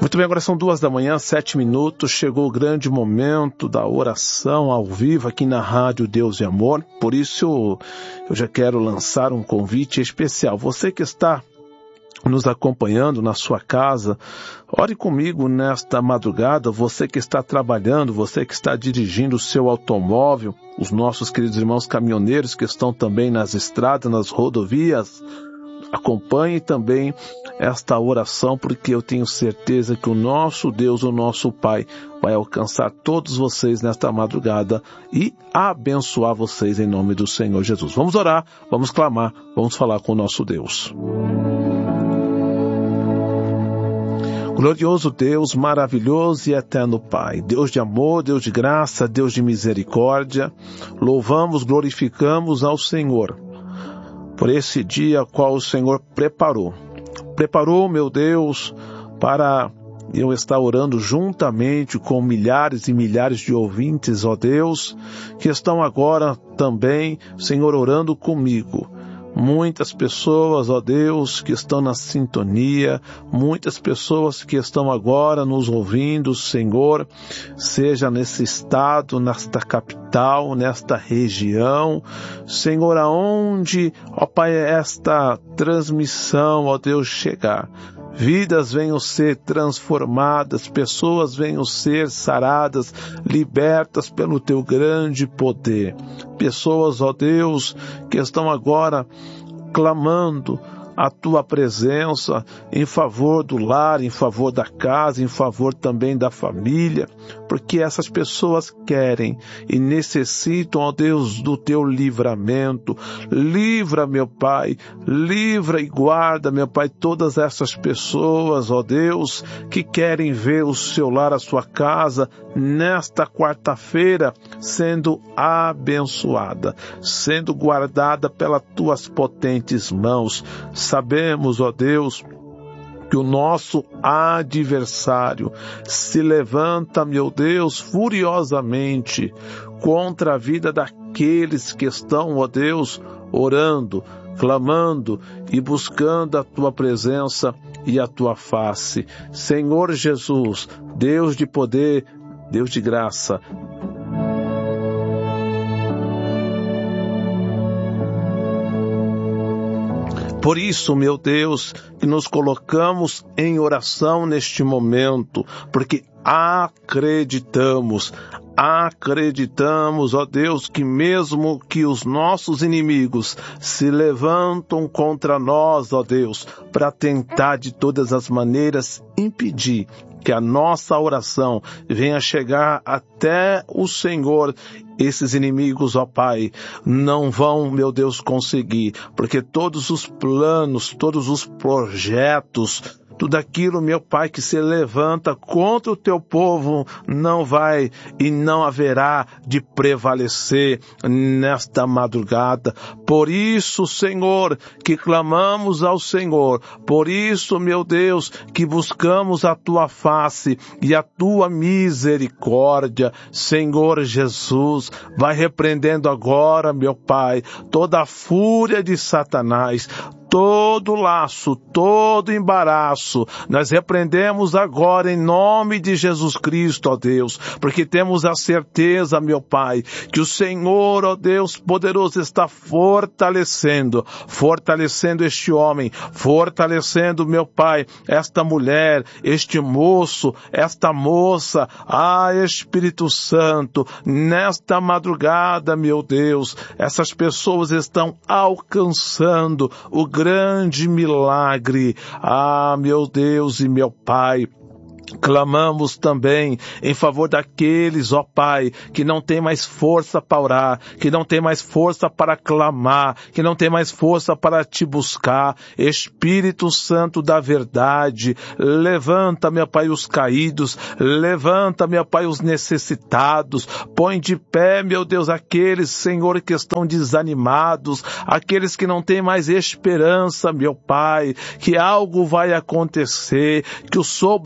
Muito bem, agora são 2h, 7 minutos, chegou o grande momento da oração ao vivo aqui na Rádio Deus e Amor, por isso eu já quero lançar um convite especial. Você que está nos acompanhando na sua casa, ore comigo nesta madrugada, você que está trabalhando, você que está dirigindo o seu automóvel, os nossos queridos irmãos caminhoneiros que estão também nas estradas, nas rodovias, acompanhe também esta oração, porque eu tenho certeza que o nosso Deus, o nosso Pai, vai alcançar todos vocês nesta madrugada e abençoar vocês em nome do Senhor Jesus. Vamos orar, vamos clamar, vamos falar com o nosso Deus. Glorioso Deus, maravilhoso e eterno Pai, Deus de amor, Deus de graça, Deus de misericórdia, louvamos, glorificamos ao Senhor por esse dia qual o Senhor preparou, meu Deus, para eu estar orando juntamente com milhares e milhares de ouvintes, ó Deus, que estão agora também, Senhor, orando comigo. Muitas pessoas, ó Deus, que estão na sintonia, muitas pessoas que estão agora nos ouvindo, Senhor, seja nesse estado, nesta capital, nesta região, Senhor, aonde, ó Pai, esta transmissão, ó Deus, chegar. Vidas venham ser transformadas, pessoas venham ser saradas, libertas pelo Teu grande poder. Pessoas, ó Deus, que estão agora clamando a Tua presença em favor do lar, em favor da casa, em favor também da família, porque essas pessoas querem e necessitam, ó Deus, do Teu livramento. Livra, meu Pai, livra e guarda, meu Pai, todas essas pessoas, ó Deus, que querem ver o seu lar, a sua casa, nesta quarta-feira, sendo abençoada, sendo guardada pelas Tuas potentes mãos. Sabemos, ó Deus, que o nosso adversário se levanta, meu Deus, furiosamente contra a vida daqueles que estão, ó Deus, orando, clamando e buscando a Tua presença e a Tua face. Senhor Jesus, Deus de poder, Deus de graça, por isso, meu Deus, que nos colocamos em oração neste momento, porque acreditamos, ó Deus, que mesmo que os nossos inimigos se levantam contra nós, ó Deus, para tentar de todas as maneiras impedir que a nossa oração venha chegar até o Senhor, esses inimigos, ó Pai, não vão, meu Deus, conseguir, porque todos os planos, todos os projetos, tudo aquilo, meu Pai, que se levanta contra o Teu povo, não vai e não haverá de prevalecer nesta madrugada. Por isso, Senhor, que clamamos ao Senhor, por isso, meu Deus, que buscamos a Tua face e a Tua misericórdia. Senhor Jesus, vai repreendendo agora, meu Pai, toda a fúria de Satanás, todo laço, todo embaraço, nós repreendemos agora em nome de Jesus Cristo, ó Deus, porque temos a certeza, meu Pai, que o Senhor, ó Deus poderoso, está fortalecendo este homem, fortalecendo, meu Pai, esta mulher, este moço, esta moça, Espírito Santo, nesta madrugada, meu Deus, essas pessoas estão alcançando o grande milagre. Meu Deus e meu Pai, clamamos também em favor daqueles, ó Pai, que não tem mais força para orar, que não tem mais força para clamar, que não tem mais força para Te buscar. Espírito Santo da verdade, levanta, meu Pai, os caídos, levanta, meu Pai, os necessitados, põe de pé, meu Deus, aqueles, Senhor, que estão desanimados, aqueles que não têm mais esperança, meu Pai, que algo vai acontecer, que o sobrenatural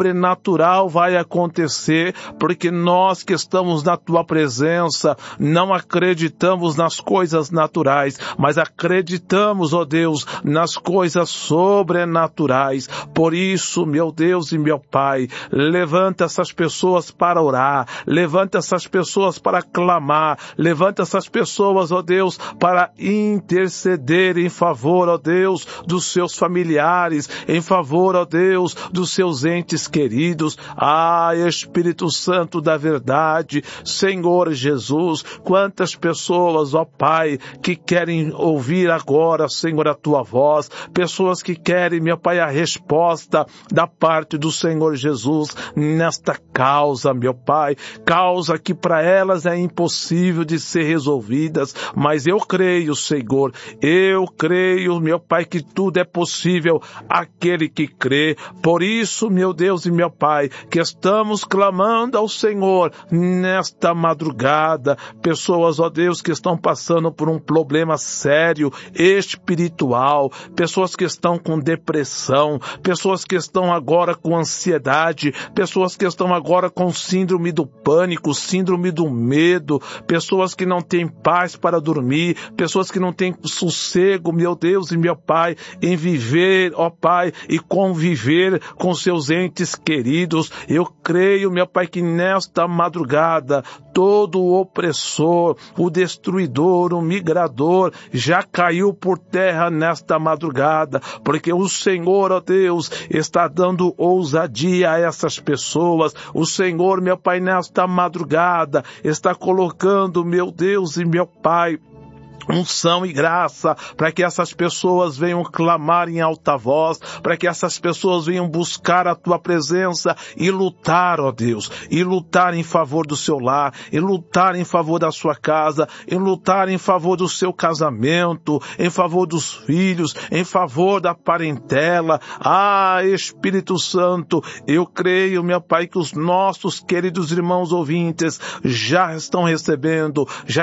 natural vai acontecer, porque nós que estamos na tua presença não acreditamos nas coisas naturais, mas acreditamos, ó Deus, nas coisas sobrenaturais. Por isso, meu Deus e meu Pai, levanta essas pessoas para orar, levanta essas pessoas para clamar, levanta essas pessoas, ó Deus, para interceder em favor, ó Deus, dos seus familiares, em favor, ó Deus, dos seus entes queridos. Ah, Espírito Santo da verdade, Senhor Jesus, quantas pessoas, ó Pai, que querem ouvir agora, Senhor, a tua voz, pessoas que querem, meu Pai, a resposta da parte do Senhor Jesus nesta causa, meu Pai, causa que para elas é impossível de ser resolvidas, mas eu creio, Senhor, eu creio, meu Pai, que tudo é possível àquele que crê. Por isso, meu Deus e meu Pai, que estamos clamando ao Senhor nesta madrugada, pessoas, ó Deus, que estão passando por um problema sério, espiritual, pessoas que estão com depressão, pessoas que estão agora com ansiedade, pessoas que estão agora com síndrome do pânico, síndrome do medo, pessoas que não têm paz para dormir, pessoas que não têm sossego, meu Deus e meu Pai, em viver, ó Pai, e conviver com seus entes queridos. Eu creio, meu Pai, que nesta madrugada todo o opressor, o destruidor, o migrador já caiu por terra nesta madrugada, porque o Senhor, ó Deus, está dando ousadia a essas pessoas. O Senhor, meu Pai, nesta madrugada está colocando, meu Deus e meu Pai, unção e graça, para que essas pessoas venham clamar em alta voz, para que essas pessoas venham buscar a tua presença e lutar, ó Deus, e lutar em favor do seu lar, e lutar em favor da sua casa, e lutar em favor do seu casamento, em favor dos filhos, em favor da parentela. Ah, Espírito Santo, eu creio, meu Pai, que os nossos queridos irmãos ouvintes já estão recebendo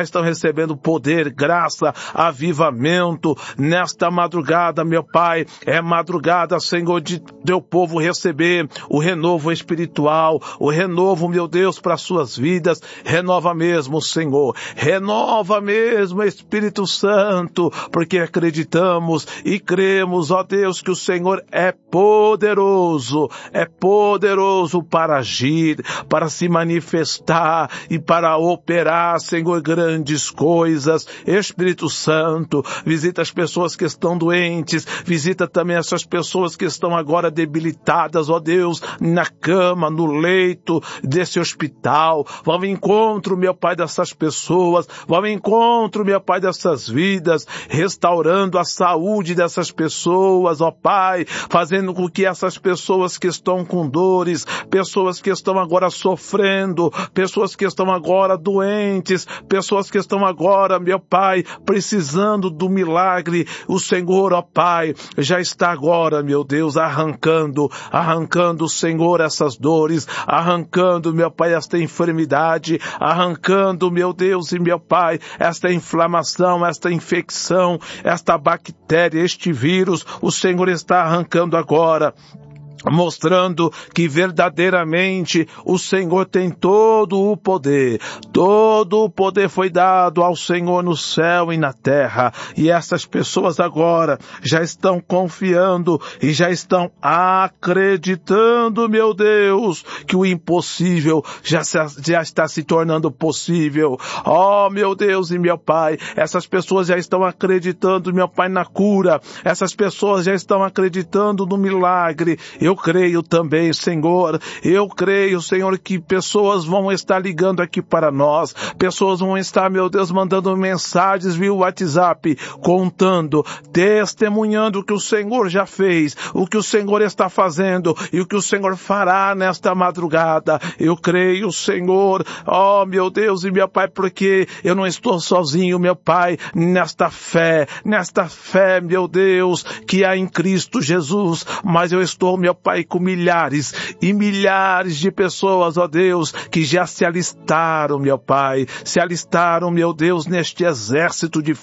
poder, graça, avivamento nesta madrugada, meu Pai. É madrugada, Senhor, de teu povo receber o renovo espiritual, o renovo, meu Deus, para suas vidas. Renova mesmo, Senhor, renova mesmo, Espírito Santo, porque acreditamos e cremos, ó Deus, que o Senhor é poderoso para agir, para se manifestar e para operar, Senhor, grandes coisas. Espírito Santo, visita as pessoas que estão doentes, visita também essas pessoas que estão agora debilitadas, ó Deus, na cama, no leito desse hospital. Vá ao encontro, meu Pai, dessas pessoas, vá ao encontro, meu Pai, dessas vidas, restaurando a saúde dessas pessoas, ó Pai, fazendo com que essas pessoas que estão com dores, pessoas que estão agora sofrendo, pessoas que estão agora doentes, pessoas que estão agora, meu Pai, precisando do milagre, o Senhor, ó Pai, já está agora, meu Deus, arrancando, Senhor, essas dores, arrancando, meu Pai, esta enfermidade, arrancando, meu Deus e meu Pai, esta inflamação, esta infecção, esta bactéria, este vírus, o Senhor está arrancando agora, mostrando que verdadeiramente o Senhor tem todo o poder foi dado ao Senhor no céu e na terra, e essas pessoas agora já estão confiando e já estão acreditando, meu Deus, que o impossível já está se tornando possível. Oh, meu Deus e meu Pai, essas pessoas já estão acreditando, meu Pai, na cura, essas pessoas já estão acreditando no milagre. Eu creio também, Senhor, que pessoas vão estar ligando aqui para nós, pessoas vão estar, meu Deus, mandando mensagens via WhatsApp, contando, testemunhando o que o Senhor já fez, o que o Senhor está fazendo e o que o Senhor fará nesta madrugada. Eu creio, Senhor, oh meu Deus e meu Pai, porque eu não estou sozinho, meu Pai, nesta fé, meu Deus, que há em Cristo Jesus, mas eu estou, meu Pai, com milhares e milhares de pessoas, ó Deus, que já se alistaram, meu Pai, meu Deus, neste exército de